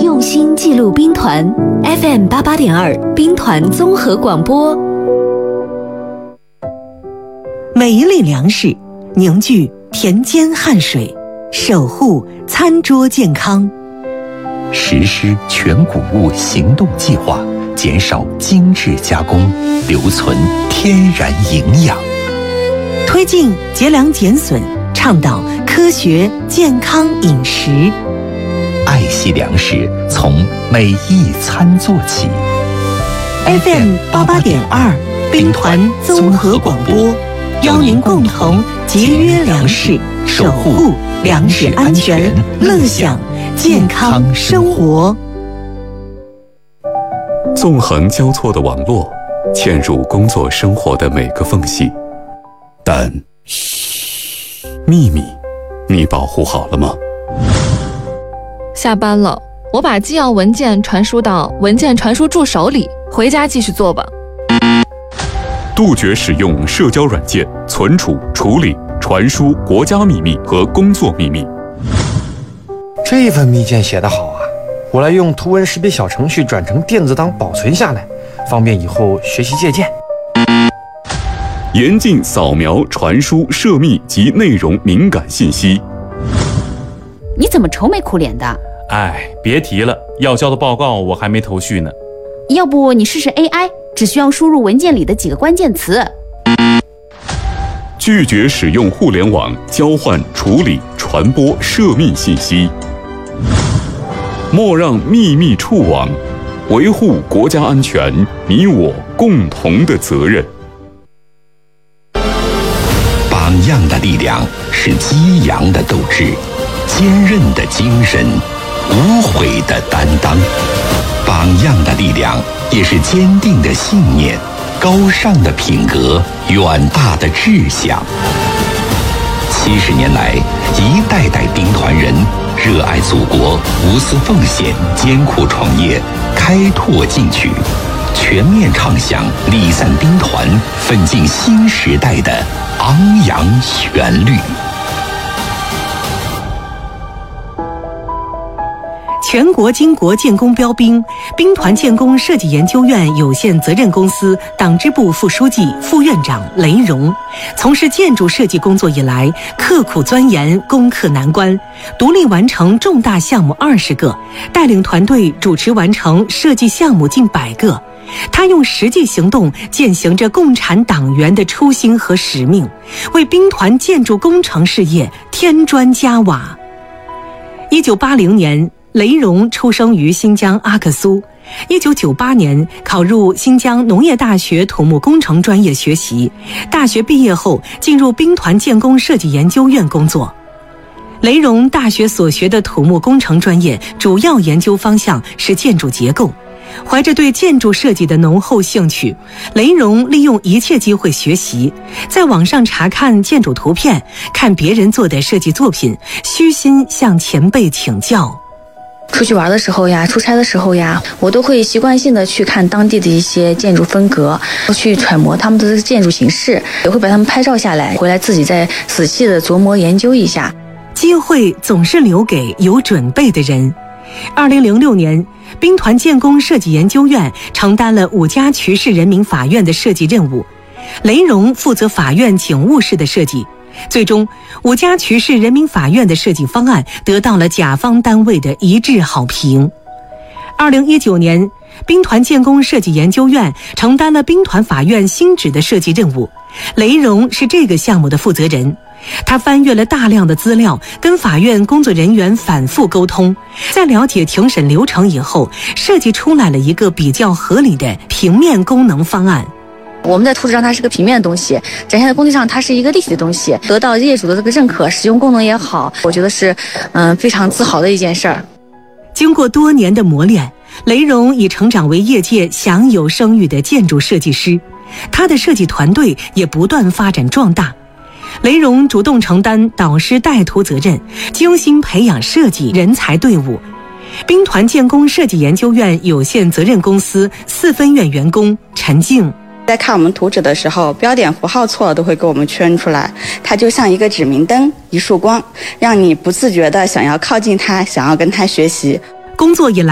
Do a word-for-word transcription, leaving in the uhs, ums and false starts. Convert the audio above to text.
用心记录兵团 F M 八八点二兵团综合广播。 每一粒粮食凝聚田间汗水，守护餐桌健康。 实施全谷物行动计划，减少精致加工，留存天然营养。 推进节粮减损，倡导科学健康饮食。 爱惜粮食，从每一餐做起。 F M 八八点二兵团综合广播，邀您共同节约粮食，守护粮食安全，乐享健康生活。 纵横交错的网络，嵌入工作生活的每个缝隙。但，嘘，秘密，你保护好了吗？ 下班了，我把纪要文件传输到文件传输助手里，回家继续做吧。 杜绝使用社交软件存储、处理、传输国家秘密和工作秘密。 这份密件写得好啊，我来用图文识别小程序转成电子档保存下来，方便以后学习借鉴。 严禁扫描、传输涉密及内容敏感信息。 你怎么愁眉苦脸的？ 哎，别提了，要交的报告我还没头绪呢。 要不你试试 A I， 只需要输入文件里的几个关键词。 拒绝使用互联网交换、处理、传播涉密信息。莫让秘密触网，维护国家安全，你我共同的责任。 榜样的力量是激扬的斗志，坚韧的精神，无悔的担当。榜样的力量也是坚定的信念，高尚的品格，远大的志向。七十年来，一代代兵团人热爱祖国，无私奉献，艰苦创业，开拓进取，全面唱响离散兵团奋进新时代的昂扬旋律。 全国经国建工标兵兵团建工设计研究院有限责任公司党支部副书记、副院长雷荣，从事建筑设计工作以来，刻苦钻研，攻克难关，独立完成重大项目二十个，带领团队主持完成设计项目近百个。他用实际行动践行着共产党员的初心和使命，为兵团建筑工程事业添砖加瓦。一九八零年，雷荣出生于新疆阿克苏。一九九八年考入新疆农业大学土木工程专业学习，大学毕业后进入兵团建工设计研究院工作。雷荣大学所学的土木工程专业主要研究方向是建筑结构。怀着对建筑设计的浓厚兴趣，雷荣利用一切机会学习，在网上查看建筑图片，看别人做的设计作品，虚心向前辈请教。 出去玩的时候呀，出差的时候呀，我都会习惯性的去看当地的一些建筑风格，去揣摩他们的建筑形式，也会把他们拍照下来，回来自己再仔细的琢磨研究一下。 机会总是留给有准备的人。二零零六年，兵团建工设计研究院承担了五家渠市人民法院的设计任务，雷荣负责法院警务室的设计。最终，五家渠市人民法院的设计方案得到了甲方单位的一致好评。二零一九年，兵团建工设计研究院承担了兵团法院新址的设计任务，雷荣是这个项目的负责人。他翻阅了大量的资料，跟法院工作人员反复沟通，在了解庭审流程以后，设计出来了一个比较合理的平面功能方案。 我们在图纸上它是个平面的东西，展现在工地上它是一个立体的东西，得到业主的这个认可，使用功能也好，我觉得是嗯、呃、非常自豪的一件事儿。 经过多年的磨练，雷荣已成长为业界享有声誉的建筑设计师，他的设计团队也不断发展壮大。雷荣主动承担导师带图责任，精心培养设计人才队伍。兵团建工设计研究院有限责任公司四分院员工陈静， 在看我们图纸的时候，标点符号错了都会给我们圈出来，它就像一个指明灯，一束光，让你不自觉的想要靠近它，想要跟它学习。 工作以来